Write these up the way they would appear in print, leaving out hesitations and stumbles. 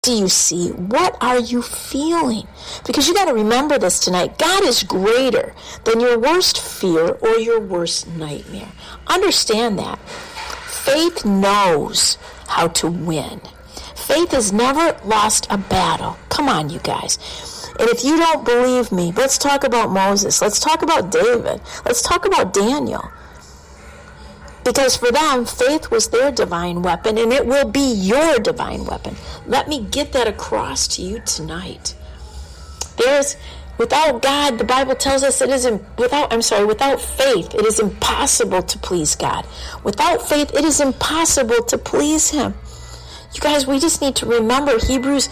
do you see? What are you feeling? Because you got to remember this tonight. God is greater than your worst fear or your worst nightmare. Understand that. Faith knows how to win. Faith has never lost a battle. Come on, you guys. And if you don't believe me, let's talk about Moses. Let's talk about David. Let's talk about Daniel. Because for them, faith was their divine weapon, and it will be your divine weapon. Let me get that across to you tonight. Without God, the Bible tells us without faith, it is impossible to please God. Without faith, it is impossible to please Him. You guys, we just need to remember Hebrews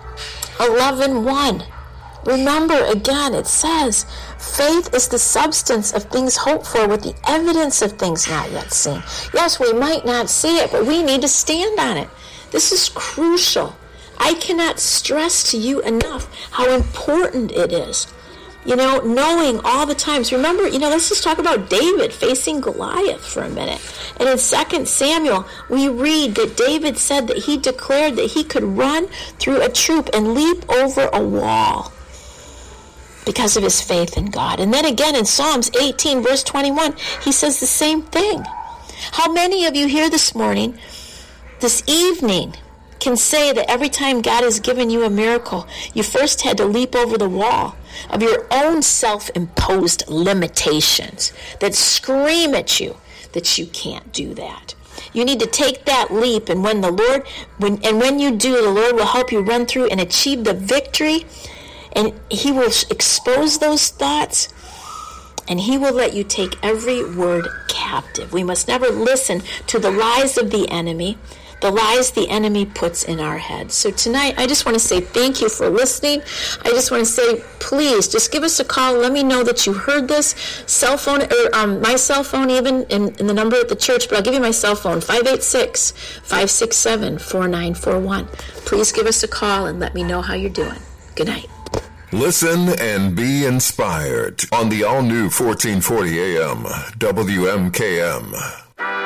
11:1. Remember again, it says, faith is the substance of things hoped for with the evidence of things not yet seen. Yes, we might not see it, but we need to stand on it. This is crucial. I cannot stress to you enough how important it is. Knowing all the times. Remember, let's just talk about David facing Goliath for a minute. And in 2 Samuel, we read that David said that he declared that he could run through a troop and leap over a wall because of his faith in God. And then again in Psalms 18, verse 21, he says the same thing. How many of you here this morning, this evening, can say that every time God has given you a miracle, you first had to leap over the wall of your own self-imposed limitations that scream at you that you can't do that? You need to take that leap, and when you do, the Lord will help you run through and achieve the victory, and He will expose those thoughts, and He will let you take every word captive. We must never listen to the lies of the enemy, the lies the enemy puts in our heads. So tonight, I just want to say thank you for listening. I just want to say, please, just give us a call. Let me know that you heard this. Cell phone, or my cell phone even, in the number at the church, but I'll give you my cell phone, 586-567-4941. Please give us a call and let me know how you're doing. Good night. Listen and be inspired on the all-new 1440 AM WMKM.